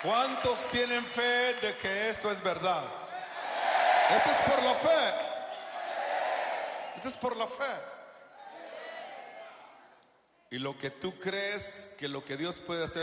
¿Cuántos tienen fe de que esto es verdad? Esto es por la fe. Esto es por la fe. Y lo que tú crees que lo que Dios puede hacer